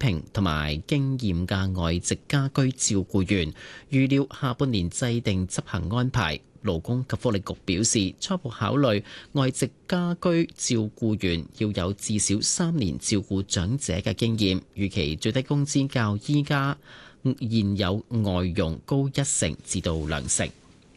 平同埋經驗嘅外籍家居照顧員，預料下半年制定執行安排。勞工及福利局表示，初步考慮外籍家居照顧員要有至少3年照顧長者嘅經驗，預期最低工資較依家現有外傭高1成至到2成。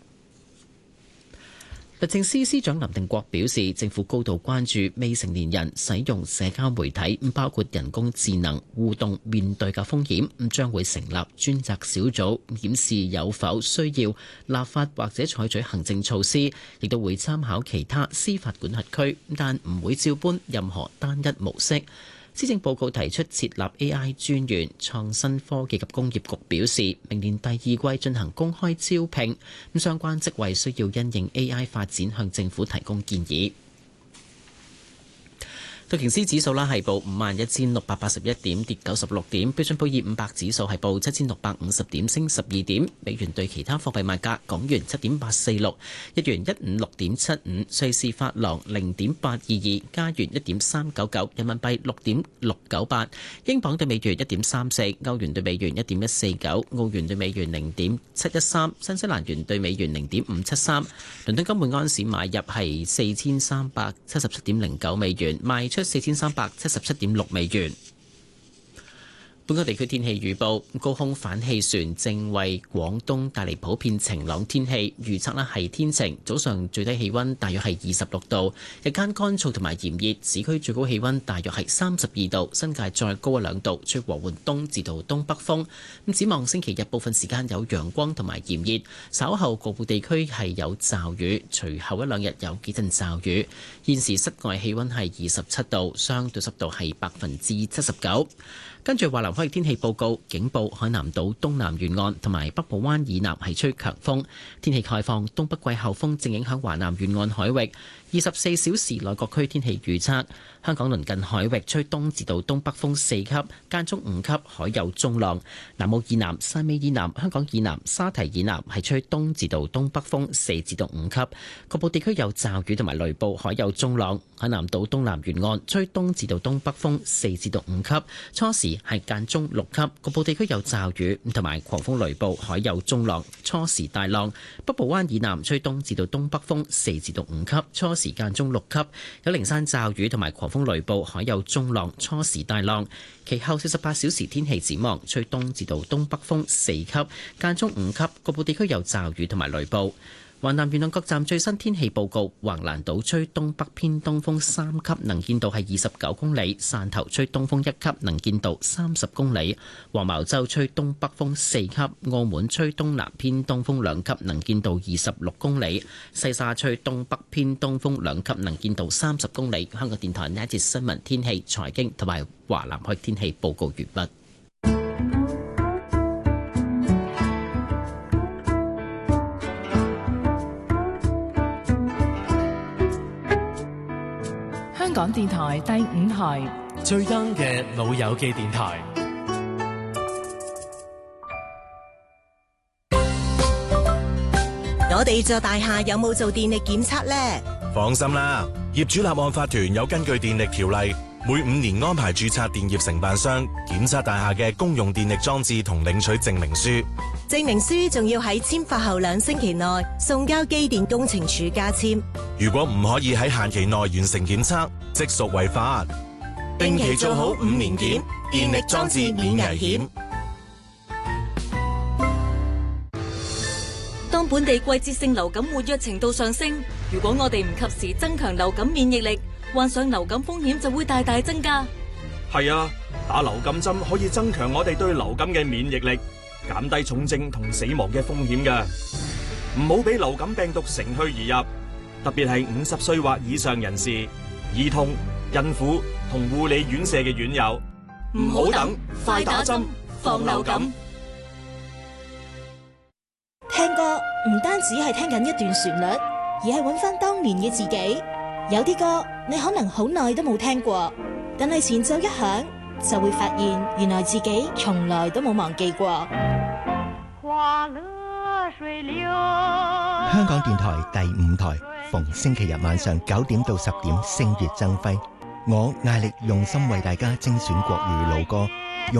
律政司司長林定國表示，政府高度關注未成年人使用社交媒體，包括人工智能互動面對嘅風險，將會成立專責小組檢視有否需要立法或者採取行政措施，亦都會參考其他司法管轄區，但唔會照搬任何單一模式。施政報告提出設立 AI 專員，創新科技及工業局表示，明年第二季進行公開招聘，相關職位需要因應 AI 發展向政府提供建議。道瓊斯指數啦係報51,681點，跌96點。標準普爾500指數係報7,650點，升12點。美元對其他貨幣賣價：港元7.846，日元156.75，瑞士法郎0.822，加元1.399，人民幣6.698，英鎊對美元1.34，歐元對美元1.149，澳元對美元0.713，新西蘭元對美元0.573。倫敦金每安士買入係4377.09美元，賣出4377.6美元。本港地區天氣預報，高空反氣旋正為廣東帶嚟普遍晴朗天氣，預測呢係天晴，早上最低氣溫大約係26度，日間乾燥同埋炎熱，市區最高氣溫大約係32度，新界再高1-2度，吹和緩東至到東北風。咁展望星期日部分時間有陽光同埋炎熱，稍後局部地區係有驟雨，隨後1-2日有幾陣驟雨。現時室外氣溫係27度，相對濕度係79%。跟住華南海域天氣報告，警報海南島東南沿岸同埋北部灣以南係吹強風，天氣概況，東北季候風正影響華南沿岸海域。24小時內各區天氣預測，香港鄰近海域吹東至到東北風4級，間中5級，海有中浪。南澳以南、汕尾以南、香港以南、沙堤以南係吹東至到東北風4至到5級，局部地區有驟雨同埋雷暴，海有中浪。海南島東南沿岸吹東至到東北風4至到5級，初時係間中6級，局部地區有驟雨同埋狂風雷暴，海有中浪，初時大浪。北部灣以南吹東至到東北風4至到5級，初時間中6級，有零散驟雨同埋狂風雷暴，海有中浪，初時大浪。其後48小時天氣展望，吹東至到東北風4級，間中5級，局部地區有驟雨同埋雷暴。華南沿岸各站最新天氣報告：橫瀾島吹東北偏東風3級，能見度係29公里；汕頭吹東風1級，能見度30公里；黃茅洲吹東北風4級；澳門吹東南偏東風2級，能見度26公里；西沙吹東北偏東風2級，能見度30公里。香港電台呢一節新聞天氣、財經同埋華南海天氣報告完畢。 香港電台第5台最 young 嘅老友記電台。 我哋座大廈有冇做電力檢測呢？ 放心啦，業主立案法團有根據電力條例，每5年安排註冊電業承辦商檢測大廈嘅公用電力裝置同領取證明書。 證明書仲要喺簽發後2星期內送交機電工程署加簽。 如果唔可以喺限期內完成檢測，即屬違法。定期做好5年檢，電力裝置免危險。 當本地季節性流感活躍程度上升，如果我哋唔及時增強流感免疫力，患上流感風險就會大大增加。 係啊，打流感針可以增強我哋對流感嘅免疫力，減低重症同死亡嘅風險㗎。唔好俾流感病毒乘虛而入，特別係50歲或以上人士、兒童、孕婦同護理院舍嘅院友。唔好等，快打針，防流感。 聽歌唔單止係聽緊一段旋律，而係揾翻當年嘅自己。有啲歌你可能好耐都冇聽過，但係前奏一響，就會發現原來自己從來都冇忘記過。 花樂水流。 香港電台第5台，逢星期日晚上9點到10點，星月爭輝。我艾力用心為大家精選國語老歌。